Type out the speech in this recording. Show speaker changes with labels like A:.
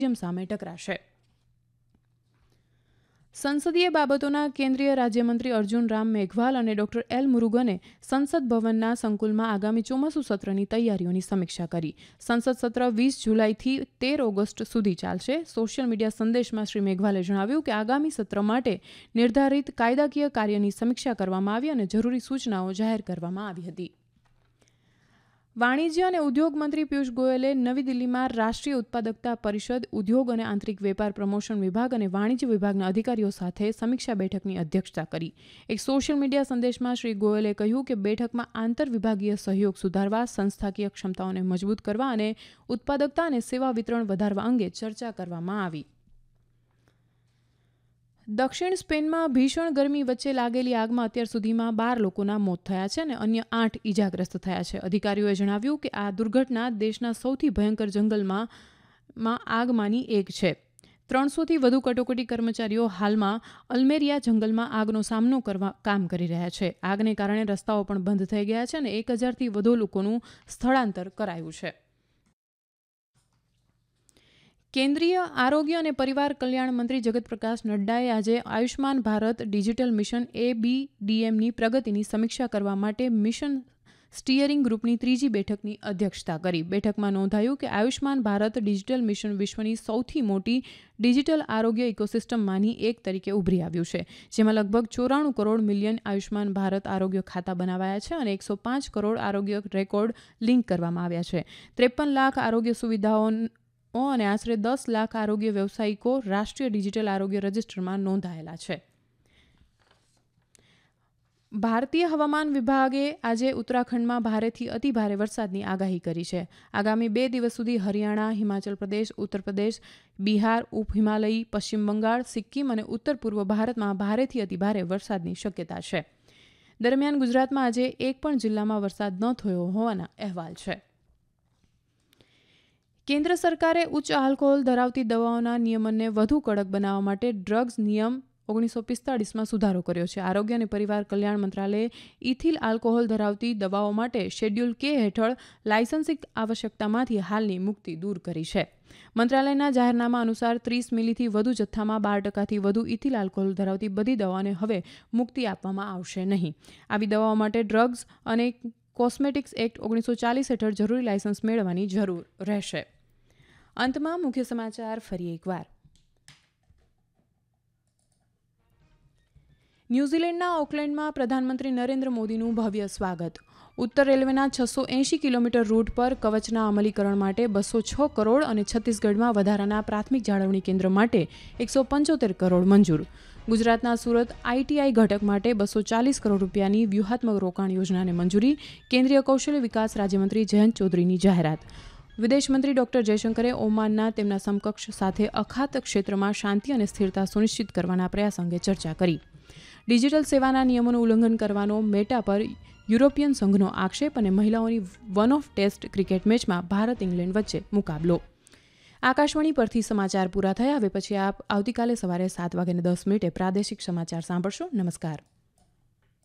A: સામે ટકરાશે. સંસદીય બાબતોના કેન્દ્રીય રાજ્યમંત્રી અર્જુન રામ મેઘવાલ અને ડોક્ટર એલ મુરુગને સંસદ ભવનના સંકુલમાં આગામી ચોમાસુ સત્રની તૈયારીઓની સમીક્ષા કરી. સંસદ સત્ર 20 જુલાઈથી 13 ઓગસ્ટ સુધી ચાલશે. સોશિયલ મીડિયા સંદેશમાં શ્રી મેઘવાલે જણાવ્યું કે આગામી સત્ર માટે નિર્ધારિત કાયદાકીય કાર્યની સમીક્ષા કરવામાં આવી અને જરૂરી સૂચનાઓ જાહેર કરવામાં આવી હતી. વાણિજ્ય અને ઉદ્યોગ મંત્રી પિયુષ ગોયલે નવી દિલ્હીમાં રાષ્ટ્રીય ઉત્પાદકતા પરિષદ, ઉદ્યોગ અને આંતરિક વેપાર પ્રમોશન વિભાગ અને વાણિજ્ય વિભાગના અધિકારીઓ સાથે સમીક્ષા બેઠકની અધ્યક્ષતા કરી. એક સોશિયલ મીડિયા સંદેશમાં શ્રી ગોયલે કહ્યું કે બેઠકમાં આંતરવિભાગીય સહયોગ સુધારવા, સંસ્થાકીય ક્ષમતાઓને મજબૂત કરવા અને ઉત્પાદકતા અને સેવા વિતરણ વધારવા અંગે ચર્ચા કરવામાં આવી. દક્ષિણ સ્પેનમાં ભીષણ ગરમી વચ્ચે લાગેલી આગમાં અત્યાર સુધીમાં 12 લોકોના મોત થયા છે અને અન્ય 8 ઇજાગ્રસ્ત થયા છે. અધિકારીઓએ જણાવ્યું કે આ દુર્ઘટના દેશના સૌથી ભયંકર જંગલમાં આગમાંની એક છે. 300થી વધુ કટોકટી કર્મચારીઓ હાલમાં અલ્મેરિયા જંગલમાં આગનો સામનો કરવા કામ કરી રહ્યા છે. આગને કારણે રસ્તાઓ પણ બંધ થઈ ગયા છે અને 1000થી વધુ લોકોનું સ્થળાંતર કરાયું છે. કેન્દ્રીય આરોગ્ય અને પરિવાર કલ્યાણ મંત્રી જગત પ્રકાશ નડ્ડાએ આજે આયુષ્માન ભારત ડિજિટલ મિશન ABDMની પ્રગતિની સમીક્ષા કરવા માટે મિશન સ્ટીયરિંગ ગ્રુપની 3જી બેઠકની અધ્યક્ષતા કરી. બેઠકમાં નોંધાયું કે આયુષ્માન ભારત ડિજિટલ મિશન વિશ્વની સૌથી મોટી ડિજિટલ આરોગ્ય ઇકોસિસ્ટમમાંની એક તરીકે ઉભરી આવ્યું છે, જેમાં લગભગ 94 કરોડ મિલિયન આયુષ્માન ભારત આરોગ્ય ખાતા બનાવાયા છે અને 105 કરોડ આરોગ્ય રેકોર્ડ લિંક કરવામાં આવ્યા છે. 53 લાખ આરોગ્ય સુવિધાઓ અને આશરે 10 લાખ આરોગ્ય વ્યવસાયિકો રાષ્ટ્રીય ડિજિટલ આરોગ્ય રજિસ્ટરમાં નોંધાયેલા છે. ભારતીય હવામાન વિભાગે આજે ઉત્તરાખંડમાં ભારેથી અતિભારે વરસાદની આગાહી કરી છે. આગામી 2 દિવસ સુધી હરિયાણા, હિમાચલ પ્રદેશ, ઉત્તર પ્રદેશ, બિહાર, ઉપ હિમાલયી, પશ્ચિમ બંગાળ, સિક્કિમ અને ઉત્તર પૂર્વ ભારતમાં ભારેથી અતિભારે વરસાદની શક્યતા છે. દરમિયાન ગુજરાતમાં આજે એક પણ જિલ્લામાં વરસાદ ન થયો હોવાના અહેવાલ છે. કેન્દ્ર સરકારે ઉચ્ચ આલ્કોહોલ ધરાવતી દવાઓના નિયમનને વધુ કડક બનાવવા માટે ડ્રગ્સ નિયમ 1945માં સુધારો કર્યો છે. આરોગ્ય અને પરિવાર કલ્યાણ મંત્રાલયે ઇથિલ આલ્કોહોલ ધરાવતી દવાઓ માટે શેડ્યુલ K હેઠળ લાયસન્સિંગ આવશ્યકતામાંથી હાલની મુક્તિ દૂર કરી છે. મંત્રાલયના જાહેરનામા અનુસાર 30 મિલીથી વધુ જથ્થામાં 12%થી વધુ ઇથિલ આલ્કોહોલ ધરાવતી બધી દવાઓને હવે મુક્તિ આપવામાં આવશે નહીં. આવી દવાઓ માટે ડ્રગ્સ અને કોસ્મેટિક્સ એક્ટ 1940 હેઠળ જરૂરી લાયસન્સ મેળવવાની જરૂર રહેશે. અંતમાં મુખ્ય સમાચાર ફરી એકવાર. ન્યૂઝીલેન્ડના ઓકલેન્ડમાં પ્રધાનમંત્રી નરેન્દ્ર મોદીનું ભવ્ય સ્વાગત. ઉત્તર રેલવેના 680 કિલોમીટર રૂટ પર કવચના અમલીકરણ માટે 206 કરોડ અને છત્તીસગઢમાં વધારાના પ્રાથમિક જાળવણી કેન્દ્ર માટે 175 કરોડ મંજૂર. ગુજરાતના સુરત ITI ઘટક માટે 240 કરોડ રૂપિયાની વ્યૂહાત્મક રોકાણ યોજનાને મંજૂરી. કેન્દ્રીય કૌશલ્ય વિકાસ રાજ્યમંત્રી જયંત ચૌધરીની જાહેરાત. વિદેશમંત્રી ડોક્ટર જયશંકરે ઓમાનના તેમના સમકક્ષ સાથે અખાત ક્ષેત્રમાં શાંતિ અને સ્થિરતા સુનિશ્ચિત કરવાના પ્રયાસ અંગે ચર્ચા કરી. ડિજિટલ સેવાના નિયમોનું ઉલ્લંઘન કરવાનો મેટા પર યુરોપિયન સંઘનો આક્ષેપ અને મહિલાઓની વન ઓફ ટેસ્ટ ક્રિકેટ મેચમાં ભારત ઇંગ્લેન્ડ વચ્ચે મુકાબલો. આકાશવાણી પરથી સમાચાર પૂરા થયા. હવે પછી આપ આવતીકાલે સવારે 7:10 પ્રાદેશિક સમાચાર સાંભળશો. નમસ્કાર.